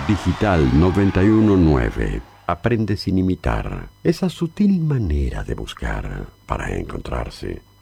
Digital 919. Aprende sin imitar. Esa sutil manera de buscar para encontrarse.